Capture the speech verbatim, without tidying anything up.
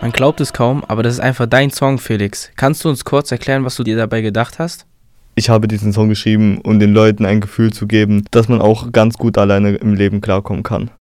Man glaubt es kaum, aber das ist einfach dein Song, Felix. Kannst du uns kurz erklären, was du dir dabei gedacht hast? Ich habe diesen Song geschrieben, um den Leuten ein Gefühl zu geben, dass man auch ganz gut alleine im Leben klarkommen kann.